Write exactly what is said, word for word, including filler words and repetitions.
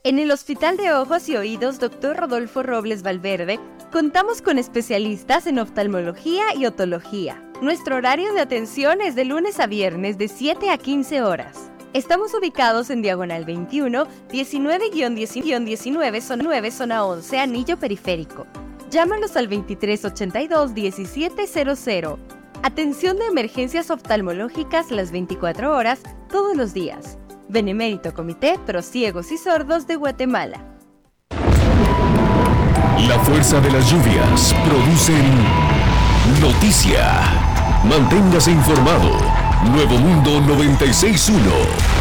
En el Hospital de Ojos y Oídos doctor Rodolfo Robles Valverde, contamos con especialistas en oftalmología y otología. Nuestro horario de atención es de lunes a viernes de siete a quince horas. Estamos ubicados en Diagonal veintiuno, diecinueve diecinueve, zona nueve, zona once, Anillo Periférico. Llámanos al veintitrés ochenta y dos, diecisiete cero cero. Atención de emergencias oftalmológicas las veinticuatro horas, todos los días. Benemérito Comité Pro Ciegos y Sordos de Guatemala. La fuerza de las lluvias producen noticia. Manténgase informado. Nuevo Mundo noventa y seis punto uno.